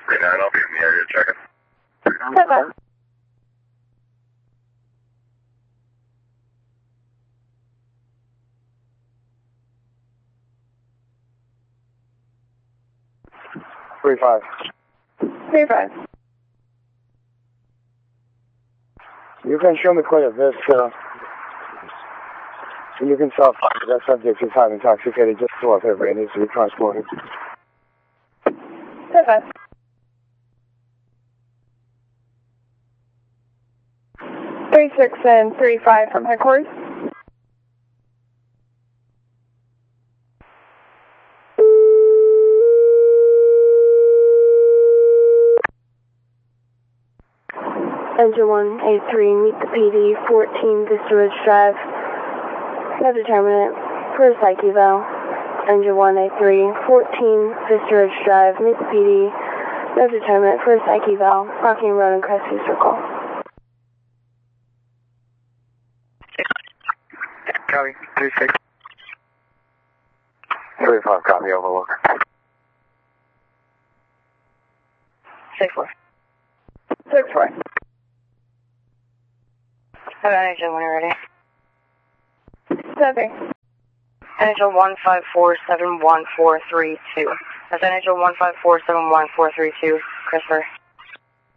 3-9, I'll be in the area checking. Okay. Three five. 3-5. You can show me quite a bit, you can tell that subject is highly intoxicated just to up everybody needs to be transported. 5-5. 3-6 and 3-5 from headquarters. Engine 183, meet the PD, 14 Vista Ridge Drive. No determinant, for a psych eval. Engine 183, 14 Vista Ridge Drive, meet the PD. No determinant, for a psych eval. Rocking Road and Crestview Circle. Copy, 3-6. 3-5, copy, overlook. 6-4. 6-4. Have Engine when you're ready. 7-3. Engine 1547142. That's Engine 1547142, Christopher.